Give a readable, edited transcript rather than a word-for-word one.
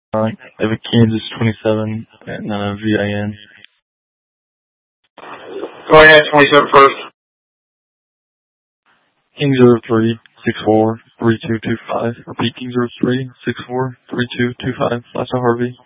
I have a Kansas 27 and then a VIN. Go ahead, 27 first. King 03-64-3225. Repeat, King 03-64-3225. Last Harvey.